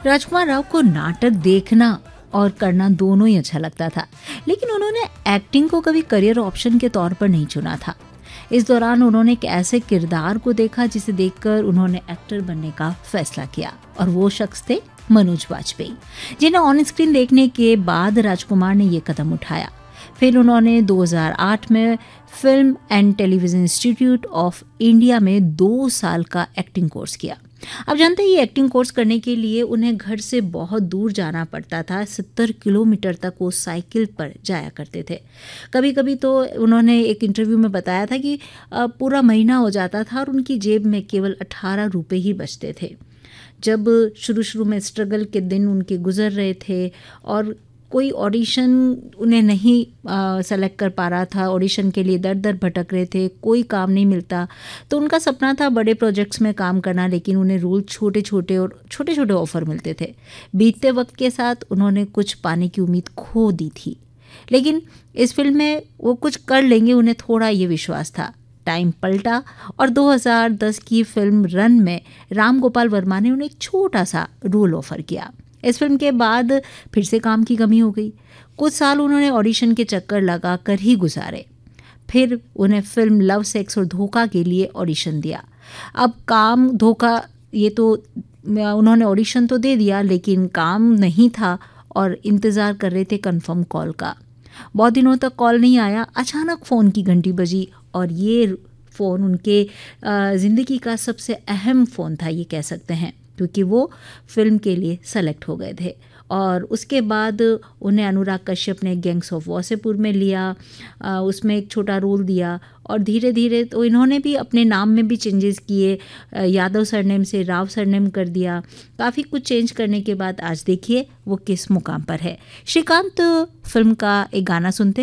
राजकुमार राव को नाटक देखना और करना दोनों ही अच्छा लगता था, लेकिन उन्होंने एक्टिंग को कभी करियर ऑप्शन के तौर पर नहीं चुना था। इस दौरान उन्होंने एक ऐसे किरदार को देखा जिसे देखकर उन्होंने एक्टर बनने का फैसला किया, और वो शख्स थे मनोज वाजपेयी, जिन्हें ऑन स्क्रीन देखने के बाद राजकुमार ने ये कदम उठाया। फिर उन्होंने 2008 में film and television institute of India में 2 साल का एक्टिंग कोर्स किया। अब जानते हैं, ये एक्टिंग कोर्स करने के लिए उन्हें घर से बहुत दूर जाना पड़ता था। 70 किलोमीटर तक वो साइकिल पर जाया करते थे। कभी कभी तो उन्होंने एक इंटरव्यू में बताया था कि पूरा महीना हो जाता था और उनकी जेब में केवल 18 रुपये ही बचते थे। जब शुरू में स्ट्रगल के दिन उनके गुजर रहे थे और कोई ऑडिशन उन्हें नहीं सेलेक्ट कर पा रहा था, ऑडिशन के लिए दर दर भटक रहे थे, कोई काम नहीं मिलता, तो उनका सपना था बड़े प्रोजेक्ट्स में काम करना, लेकिन उन्हें रोज़ छोटे छोटे ऑफ़र मिलते थे। बीतते वक्त के साथ उन्होंने कुछ पाने की उम्मीद खो दी थी, लेकिन इस फिल्म में वो कुछ कर लेंगे, उन्हें थोड़ा ये विश्वास था। टाइम पलटा और 2010 की फिल्म रन में राम गोपाल वर्मा ने उन्हें एक छोटा सा रोल ऑफर किया। इस फिल्म के बाद फिर से काम की कमी हो गई। कुछ साल उन्होंने ऑडिशन के चक्कर लगा कर ही गुजारे। फिर उन्हें फिल्म लव, सेक्स और धोखा के लिए ऑडिशन दिया। अब काम धोखा, ये तो उन्होंने ऑडिशन तो दे दिया, लेकिन काम नहीं था और इंतज़ार कर रहे थे कंफर्म कॉल का। बहुत दिनों तक कॉल नहीं आया। अचानक फ़ोन की घंटी बजी और ये फ़ोन उनके ज़िंदगी का सबसे अहम फ़ोन था, ये कह सकते हैं, क्योंकि वो फिल्म के लिए सेलेक्ट हो गए थे। और उसके बाद उन्हें अनुराग कश्यप ने गैंग्स ऑफ वासेपुर में लिया, उसमें एक छोटा रोल दिया और धीरे धीरे तो इन्होंने भी अपने नाम में भी चेंजेस किए, यादव सरनेम से राव सरनेम कर दिया। काफ़ी कुछ चेंज करने के बाद आज देखिए वो किस मुकाम पर है। श्रीकांत फिल्म का एक गाना सुनते